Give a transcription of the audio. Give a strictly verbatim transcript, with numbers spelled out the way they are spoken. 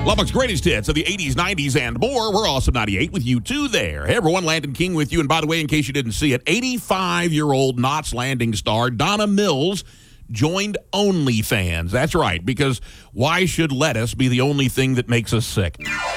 Lubbock's greatest hits of the eighties, nineties, and more. We're Awesome ninety-eight with you, too, there. Hey, everyone, Landon King with you. And by the way, in case you didn't see it, eighty-five-year-old Knots Landing star Donna Mills joined OnlyFans. That's right, because why should lettuce be the only thing that makes us sick?